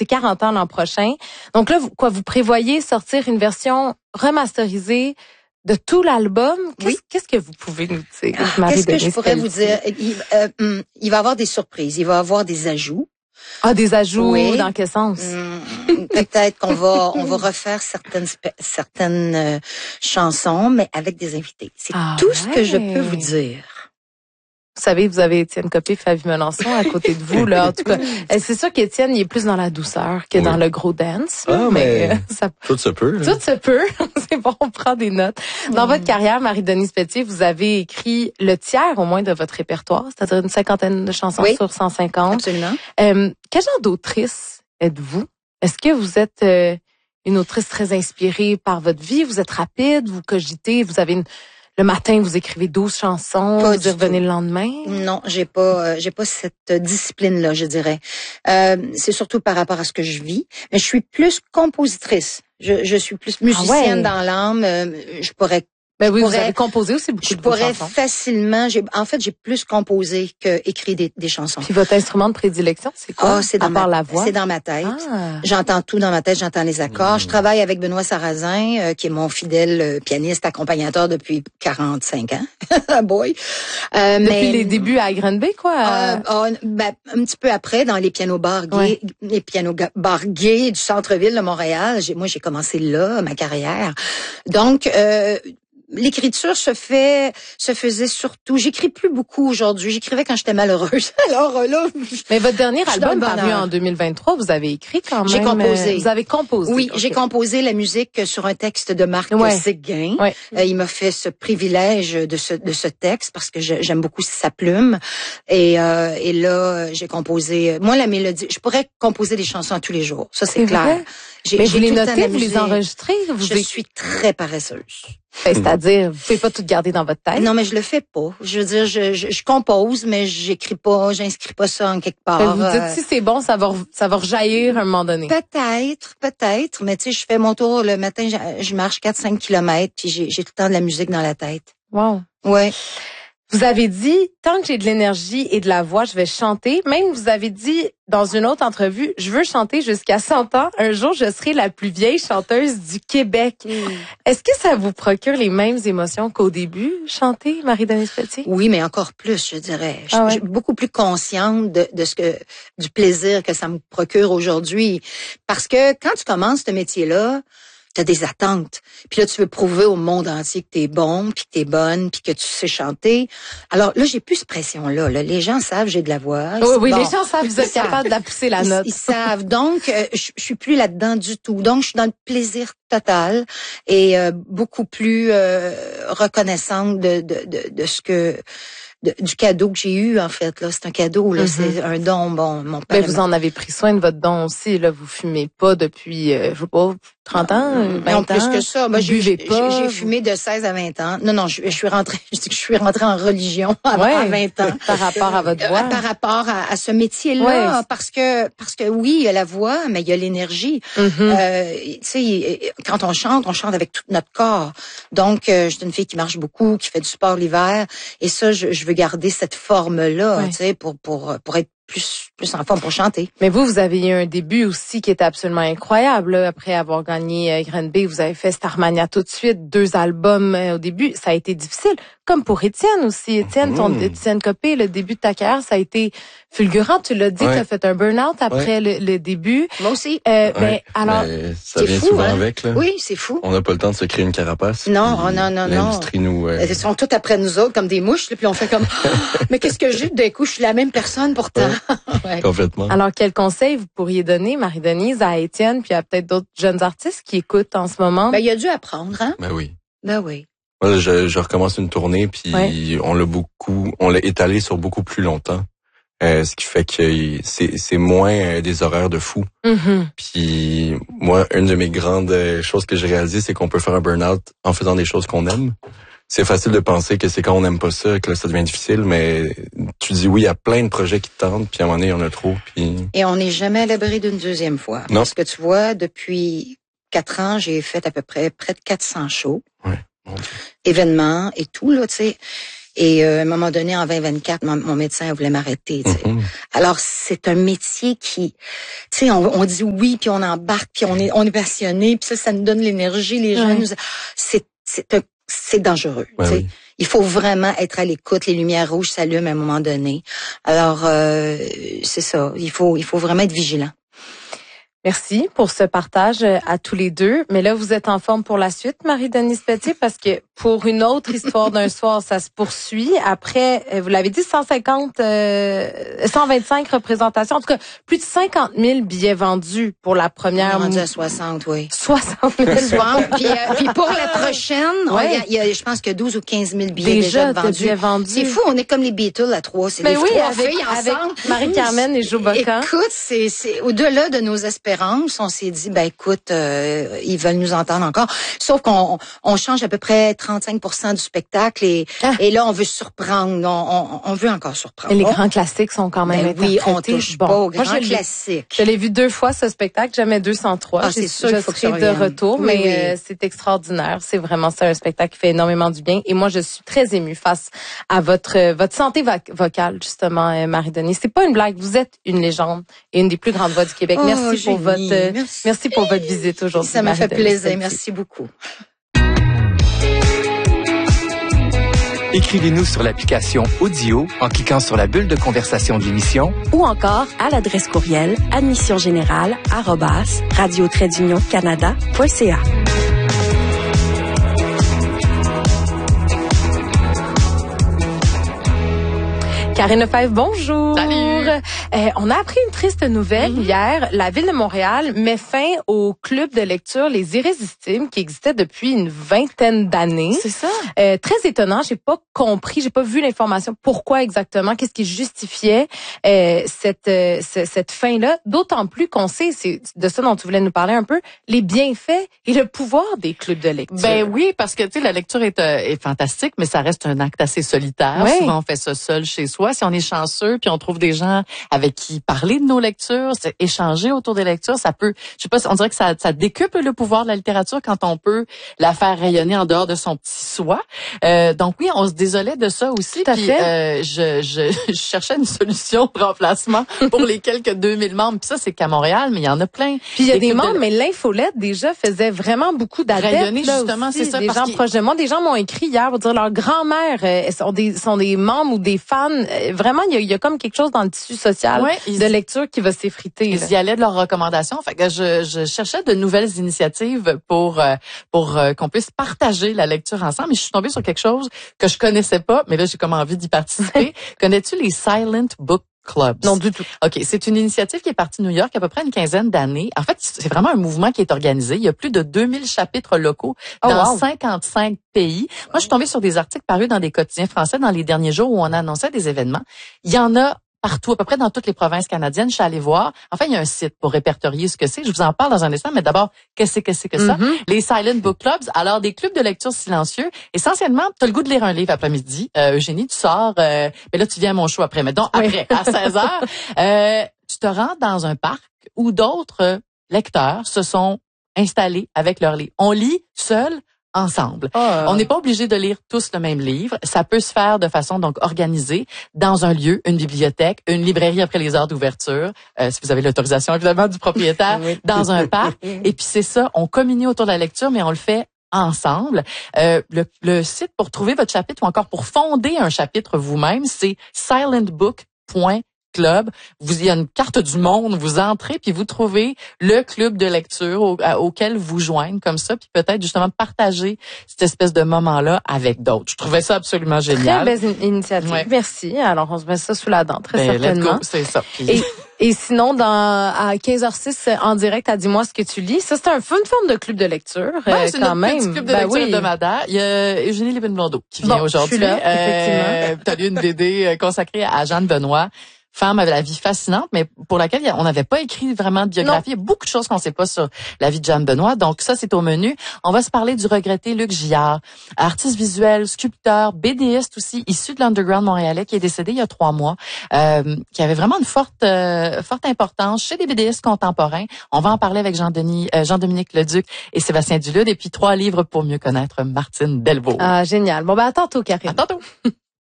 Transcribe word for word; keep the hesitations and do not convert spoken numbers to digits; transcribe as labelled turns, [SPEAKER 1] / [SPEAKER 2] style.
[SPEAKER 1] c'est quarante ans l'an prochain. Donc là, vous, quoi, vous prévoyez sortir une version remasterisée de tout l'album? Qu'est-ce,
[SPEAKER 2] oui.
[SPEAKER 1] qu'est-ce que vous pouvez nous dire,
[SPEAKER 2] Ah,
[SPEAKER 1] Marie
[SPEAKER 2] Qu'est-ce que
[SPEAKER 1] Denise
[SPEAKER 2] je pourrais
[SPEAKER 1] Pelletier?
[SPEAKER 2] vous dire? Il, euh, il va y avoir des surprises. Il va y avoir des ajouts.
[SPEAKER 1] Ah, des ajouts,
[SPEAKER 2] oui.
[SPEAKER 1] dans quel sens?
[SPEAKER 2] Hum, peut-être qu'on va on va refaire certaines certaines euh, chansons, mais avec des invités. C'est
[SPEAKER 1] ah,
[SPEAKER 2] tout
[SPEAKER 1] ouais.
[SPEAKER 2] ce que je peux vous dire.
[SPEAKER 1] Vous savez, vous avez Étienne Copé, Favie Melançon à côté de vous, là. En tout cas, c'est sûr qu'Étienne, il est plus dans la douceur que oui. dans le gros dance.
[SPEAKER 3] Ah, mais, mais
[SPEAKER 1] ça,
[SPEAKER 3] tout se peut. Là.
[SPEAKER 1] Tout se peut. C'est bon, on prend des notes. Dans mmh. votre carrière, Marie-Denise Pelletier, vous avez écrit le tiers au moins de votre répertoire, c'est-à-dire une cinquantaine de chansons
[SPEAKER 2] oui,
[SPEAKER 1] sur cent cinquante.
[SPEAKER 2] Absolument.
[SPEAKER 1] Euh, quel genre d'autrice êtes-vous? Est-ce que vous êtes euh, une autrice très inspirée par votre vie? Vous êtes rapide, vous cogitez, vous avez une... Le matin, vous écrivez douze chansons,
[SPEAKER 2] pas
[SPEAKER 1] vous y revenez
[SPEAKER 2] tout.
[SPEAKER 1] le lendemain?
[SPEAKER 2] Non, j'ai pas, euh, j'ai pas cette discipline-là, je dirais. Euh, c'est surtout par rapport à ce que je vis. Mais je suis plus compositrice. Je, je suis plus musicienne ah ouais. dans l'âme. Euh, je pourrais
[SPEAKER 1] Ben oui,
[SPEAKER 2] pourrais,
[SPEAKER 1] vous avez composé aussi beaucoup
[SPEAKER 2] je
[SPEAKER 1] de vos
[SPEAKER 2] pourrais
[SPEAKER 1] chansons.
[SPEAKER 2] facilement, j'ai, en fait, j'ai plus composé que écrit des, des chansons.
[SPEAKER 1] Puis votre instrument de prédilection, c'est quoi?
[SPEAKER 2] Ah, c'est dans
[SPEAKER 1] à part
[SPEAKER 2] ma,
[SPEAKER 1] la voix.
[SPEAKER 2] C'est dans ma tête.
[SPEAKER 1] Ah.
[SPEAKER 2] J'entends tout dans ma tête, j'entends les accords. Mmh. Je travaille avec Benoît Sarrazin, euh, qui est mon fidèle euh, pianiste accompagnateur depuis quarante-cinq ans. Boy.
[SPEAKER 1] Euh, depuis mais, les débuts à Granby, quoi.
[SPEAKER 2] Euh, euh, ben, un petit peu après, dans les pianos bars gays, ouais. les pianos bars gays du centre-ville de Montréal. J'ai, moi, j'ai commencé là, ma carrière. Donc, euh, l'écriture se fait, se faisait surtout. J'écris plus beaucoup aujourd'hui. J'écrivais quand j'étais malheureuse. Alors là,
[SPEAKER 1] mais votre dernier album paru en deux mille vingt-trois, vous avez écrit quand même.
[SPEAKER 2] J'ai composé.
[SPEAKER 1] Vous avez composé.
[SPEAKER 2] Oui,
[SPEAKER 1] okay.
[SPEAKER 2] j'ai composé la musique sur un texte de Marc ouais. Séguin.
[SPEAKER 1] Ouais.
[SPEAKER 2] Euh, il m'a fait ce privilège de ce de ce texte parce que je, j'aime beaucoup sa plume. Et euh, et là, j'ai composé. Moi, la mélodie. Je pourrais composer des chansons tous les jours. Ça, c'est, c'est clair.
[SPEAKER 1] Vrai?
[SPEAKER 2] J'ai,
[SPEAKER 1] mais
[SPEAKER 2] j'ai
[SPEAKER 1] vous les notez, vous les enregistrez. Vous
[SPEAKER 2] je suis très paresseuse.
[SPEAKER 1] C'est-à-dire, vous pouvez pas tout garder dans votre tête?
[SPEAKER 2] Non, mais je le fais pas. Je veux dire, je, je, je compose, mais j'écris pas, j'inscris pas ça en quelque part.
[SPEAKER 1] Mais vous dites, si c'est bon, ça va, ça va rejaillir à un moment donné.
[SPEAKER 2] Peut-être, peut-être. Mais tu sais, je fais mon tour le matin, je, je marche quatre cinq kilomètres, puis j'ai, j'ai tout le temps de la musique dans la tête.
[SPEAKER 1] Wow.
[SPEAKER 2] Ouais.
[SPEAKER 1] Vous avez dit, tant que j'ai de l'énergie et de la voix, je vais chanter. Même vous avez dit dans une autre entrevue, je veux chanter jusqu'à cent ans. Un jour, je serai la plus vieille chanteuse du Québec. Mm. Est-ce que ça vous procure les mêmes émotions qu'au début, chanter, Marie-Denise Pelletier?
[SPEAKER 2] Oui, mais encore plus, je dirais. Je,
[SPEAKER 1] ah ouais.
[SPEAKER 2] je suis beaucoup plus consciente de, de ce que, du plaisir que ça me procure aujourd'hui. Parce que quand tu commences ce métier-là, t'as des attentes. Puis là, tu veux prouver au monde entier que t'es bon, puis que t'es bonne, puis que tu sais chanter. Alors là, j'ai plus cette pression-là. Là. Les gens savent j'ai de la voix.
[SPEAKER 1] Oui, oui,
[SPEAKER 2] bon,
[SPEAKER 1] les gens savent, vous êtes capable de la pousser la note.
[SPEAKER 2] Ils, ils savent. Donc, euh, je, je suis plus là-dedans du tout. Donc, je suis dans le plaisir total et euh, beaucoup plus euh, reconnaissante de, de, de, de ce que... De, du cadeau que j'ai eu, en fait. Là, c'est un cadeau, là, mm-hmm. c'est un don. Bon, mon père.
[SPEAKER 1] Mais vous en avez pris soin de votre don aussi. Là, vous fumez pas depuis, euh, je sais pas, trente ans, vingt
[SPEAKER 2] non,
[SPEAKER 1] ans.
[SPEAKER 2] plus que ça. Moi, j'ai, j'ai,
[SPEAKER 1] pas,
[SPEAKER 2] j'ai fumé de seize à vingt ans. Non, non, je, je suis rentrée, je dis que je suis rentrée en religion à,
[SPEAKER 1] ouais,
[SPEAKER 2] à vingt ans.
[SPEAKER 1] Par rapport à votre voix.
[SPEAKER 2] Euh, par rapport à, à ce métier-là. Ouais. Parce que, parce que oui, il y a la voix, mais il y a l'énergie. Mm-hmm. Euh, tu sais, quand on chante, on chante avec tout notre corps. Donc, euh, je suis une fille qui marche beaucoup, qui fait du sport l'hiver. Et ça, je, je veux garder cette forme-là, ouais. tu sais, pour, pour, pour être plus, plus en forme pour chanter.
[SPEAKER 1] Mais vous, vous avez eu un début aussi qui était absolument incroyable. Là. Après avoir gagné euh, Granby, vous avez fait Starmania tout de suite, deux albums euh, au début. Ça a été difficile. Comme pour Étienne aussi. Étienne, ton, mmh. Étienne Copé, le début de ta carrière, ça a été fulgurant. Tu l'as dit, ouais. tu as fait un burn-out après ouais. le, le début.
[SPEAKER 2] Moi aussi.
[SPEAKER 1] Euh,
[SPEAKER 3] ouais.
[SPEAKER 1] mais alors,
[SPEAKER 3] mais ça vient fou, souvent hein? avec. Là.
[SPEAKER 2] Oui, c'est fou.
[SPEAKER 3] On n'a pas le temps de se créer une carapace.
[SPEAKER 2] Non, oh, non, non, non.
[SPEAKER 3] L'industrie nous... Euh...
[SPEAKER 2] Ils sont tous après nous autres comme des mouches. Là, puis on fait comme, oh, mais qu'est-ce que j'ai? D'un coup, je suis la même personne pourtant.
[SPEAKER 3] Ouais. Ouais. Complètement.
[SPEAKER 1] Alors, quel conseil vous pourriez donner, Marie-Denise, à Étienne, puis à peut-être d'autres jeunes artistes qui écoutent en ce moment?
[SPEAKER 2] Ben, il a dû apprendre, hein?
[SPEAKER 3] Ben oui.
[SPEAKER 2] Ben oui.
[SPEAKER 3] Moi, je, je recommence une tournée, puis ouais. on l'a beaucoup, on l'a étalé sur beaucoup plus longtemps. Euh, ce qui fait que c'est, c'est moins euh, des horaires de fou. Mm-hmm. Puis moi, une de mes grandes choses que j'ai réalisées, c'est qu'on peut faire un burn-out en faisant des choses qu'on aime. C'est facile de penser que c'est quand on n'aime pas ça que là, ça devient difficile, mais tu dis oui à plein de projets qui te tentent, puis à un moment donné, il y en a trop. Puis...
[SPEAKER 2] Et on n'est jamais à l'abri d'une deuxième fois.
[SPEAKER 3] Non.
[SPEAKER 2] Parce que tu vois, depuis quatre ans, j'ai fait à peu près près de quatre cents shows.
[SPEAKER 3] Ouais.
[SPEAKER 2] Événements et tout, là, tu sais. Et euh, à un moment donné, en vingt vingt-quatre, mon, mon médecin voulait m'arrêter. Mm-hmm. Alors, c'est un métier qui, tu sais, on, on dit oui, puis on embarque, puis on est, on est passionné, puis ça, ça nous donne l'énergie. Les gens, ouais. nous, c'est, c'est, un, c'est dangereux. Ouais, oui. Il faut vraiment être à l'écoute. Les lumières rouges s'allument à un moment donné. Alors, euh, c'est ça. Il faut, il faut vraiment être vigilant.
[SPEAKER 1] Merci pour ce partage à tous les deux. Mais là, vous êtes en forme pour la suite, Marie-Denise Pelletier, parce que pour une autre histoire d'un soir, ça se poursuit. Après, vous l'avez dit, cent cinquante, euh, cent vingt-cinq représentations. En tout cas, plus de cinquante mille billets vendus pour la première.
[SPEAKER 2] On est rendu à soixante, oui.
[SPEAKER 1] soixante mille.
[SPEAKER 2] puis, euh, puis pour la prochaine, ouais. il y a, je pense qu'il y a douze ou quinze mille billets déjà, déjà vendus.
[SPEAKER 1] Billets vendus.
[SPEAKER 2] C'est fou, on est comme les Beatles à trois. C'est les
[SPEAKER 1] oui,
[SPEAKER 2] trois
[SPEAKER 1] avec,
[SPEAKER 2] filles ensemble.
[SPEAKER 1] Avec Marie-Carmen et Jo Bocan.
[SPEAKER 2] Écoute, c'est, c'est au-delà de nos espérances. On s'est dit, ben écoute, euh, ils veulent nous entendre encore. Sauf qu'on on change à peu près trente-cinq pour cent du spectacle et, ah. et là, on veut surprendre. On, on, on veut encore surprendre.
[SPEAKER 1] Et les grands classiques sont quand même
[SPEAKER 2] ben oui, on touche bon. pas aux grands classiques.
[SPEAKER 1] Je l'ai vu deux fois, ce spectacle, jamais deux cent trois.
[SPEAKER 2] Ah, c'est sûr, il faut que ça
[SPEAKER 1] de retour,
[SPEAKER 2] oui,
[SPEAKER 1] mais
[SPEAKER 2] oui.
[SPEAKER 1] Euh, c'est extraordinaire. C'est vraiment ça, un spectacle qui fait énormément du bien. Et moi, je suis très émue face à votre euh, votre santé vo- vocale, justement, euh, Marie-Denise. C'est pas une blague. Vous êtes une légende et une des plus grandes voix du Québec.
[SPEAKER 2] Oh,
[SPEAKER 1] merci
[SPEAKER 2] Julie,
[SPEAKER 1] pour votre euh,
[SPEAKER 2] merci.
[SPEAKER 1] merci pour votre visite aujourd'hui.
[SPEAKER 2] Ça m'a fait plaisir. Merci beaucoup.
[SPEAKER 4] Écrivez-nous sur l'application Audio en cliquant sur la bulle de conversation de l'émission
[SPEAKER 5] ou encore à l'adresse courriel admissiongénérale arobase radio trait d'union canada point c a.
[SPEAKER 1] Karine Lefebvre, bonjour.
[SPEAKER 6] Salut.
[SPEAKER 1] Euh, on a appris une triste nouvelle mm-hmm. hier. La Ville de Montréal met fin au club de lecture Les Irrésistibles qui existait depuis une vingtaine d'années.
[SPEAKER 6] C'est ça.
[SPEAKER 1] Euh, très étonnant. J'ai pas compris, j'ai pas vu l'information. Pourquoi exactement? Qu'est-ce qui justifiait euh, cette euh, cette fin-là? D'autant plus qu'on sait, c'est de ça dont tu voulais nous parler un peu, les bienfaits et le pouvoir des clubs de lecture.
[SPEAKER 6] Ben oui, parce que tu sais, la lecture est, euh, est fantastique, mais ça reste un acte assez solitaire.
[SPEAKER 1] Oui.
[SPEAKER 6] Souvent, on fait ça seul chez soi. Si on est chanceux, puis on trouve des gens avec qui parler de nos lectures, échanger autour des lectures, ça peut, je sais pas, on dirait que ça, ça décuple le pouvoir de la littérature quand on peut la faire rayonner en dehors de son petit soi. Euh, donc oui, on se désolait de ça aussi.
[SPEAKER 1] Tout à
[SPEAKER 6] puis
[SPEAKER 1] fait.
[SPEAKER 6] Euh, je, je, je cherchais une solution de remplacement pour les quelques deux mille membres. Puis ça, c'est qu'à Montréal, mais il y en a plein.
[SPEAKER 1] Puis il y a des membres, de... mais l'infolette déjà faisait vraiment beaucoup d'adeptes.
[SPEAKER 6] Rayonner, justement,
[SPEAKER 1] aussi,
[SPEAKER 6] c'est ça.
[SPEAKER 1] Des
[SPEAKER 6] parce
[SPEAKER 1] gens
[SPEAKER 6] qu'il...
[SPEAKER 1] proches de moi, des gens m'ont écrit hier pour dire leur grand-mère euh, sont des sont des membres ou des fans. Euh, vraiment, il y, a, il y a comme quelque chose dans le tissu social
[SPEAKER 6] ouais, ils...
[SPEAKER 1] de lecture qui va s'effriter.
[SPEAKER 6] Ils là. y allaient de leurs recommandations. Fait que je, je cherchais de nouvelles initiatives pour euh, pour euh, qu'on puisse partager la lecture ensemble. Et je suis tombée sur quelque chose que je connaissais pas, mais là j'ai comme envie d'y participer. Connais-tu les Silent Book Clubs?
[SPEAKER 1] Non, du tout.
[SPEAKER 6] OK, c'est une initiative qui est partie de New York il y a à peu près une quinzaine d'années. En fait, c'est vraiment un mouvement qui est organisé. Il y a plus de deux mille chapitres locaux
[SPEAKER 1] oh,
[SPEAKER 6] dans
[SPEAKER 1] wow.
[SPEAKER 6] cinquante-cinq pays. Moi, je suis tombée sur des articles parus dans des quotidiens français dans les derniers jours où on annonçait des événements. Il y en a partout, à peu près dans toutes les provinces canadiennes. Je suis allée voir. Enfin, il y a un site pour répertorier ce que c'est. Je vous en parle dans un instant, mais d'abord, qu'est-ce que c'est que ça? Mm-hmm. Les Silent Book Clubs. Alors, des clubs de lecture silencieux. Essentiellement, tu as le goût de lire un livre après-midi. Euh, Eugénie, tu sors, euh, mais là, tu viens à mon show après. Mais donc, après, à seize heures, euh, tu te rends dans un parc où d'autres lecteurs se sont installés avec leur livre. On lit seul, ensemble.
[SPEAKER 1] Oh.
[SPEAKER 6] On n'est pas obligé de lire tous le même livre. Ça peut se faire de façon donc organisée dans un lieu, une bibliothèque, une librairie après les heures d'ouverture, euh, si vous avez l'autorisation évidemment du propriétaire, oui. dans un parc. Et puis c'est ça, on communie autour de la lecture, mais on le fait ensemble. Euh, le, le site pour trouver votre chapitre ou encore pour fonder un chapitre vous-même, c'est silent book point club. Vous, il y a une carte du monde, vous entrez puis vous trouvez le club de lecture au, à, auquel vous joignez comme ça, puis peut-être justement partager cette espèce de moment-là avec d'autres. Je trouvais ça absolument génial.
[SPEAKER 1] Très belle initiative. Ouais. Merci. Alors, on se met ça sous la dent, très
[SPEAKER 6] ben,
[SPEAKER 1] certainement.
[SPEAKER 6] Let's go, c'est ça. Puis...
[SPEAKER 1] Et, et sinon, dans à quinze heures six en direct, à Dis-moi ce que tu lis. Ça, c'est un, une forme de club de lecture,
[SPEAKER 6] ben,
[SPEAKER 1] euh,
[SPEAKER 6] c'est
[SPEAKER 1] quand même.
[SPEAKER 6] C'est un club de
[SPEAKER 1] ben,
[SPEAKER 6] lecture
[SPEAKER 1] oui.
[SPEAKER 6] hebdomadaire. Il y a Eugénie Lépine-Blondeau qui vient
[SPEAKER 1] bon,
[SPEAKER 6] aujourd'hui.
[SPEAKER 1] Je suis là, effectivement.
[SPEAKER 6] Euh, tu as lu une B D consacrée à Jeanne Benoît. Femme avec la vie fascinante, mais pour laquelle on n'avait pas écrit vraiment de biographie. Non. Il y a beaucoup de choses qu'on ne sait pas sur la vie de Jeanne Benoît. Donc ça, c'est au menu. On va se parler du regretté Luc Gillard, artiste visuel, sculpteur, BDiste aussi, issu de l'underground montréalais, qui est décédé il y a trois mois, euh, qui avait vraiment une forte euh, forte importance chez les BDistes contemporains. On va en parler avec Jean-Denis, euh, Jean-Dominique Leduc et Sébastien Dulude. Et puis trois livres pour mieux connaître Martine Delvaux.
[SPEAKER 1] Ah, génial. Bon, ben à tantôt, Karine.
[SPEAKER 6] À tantôt.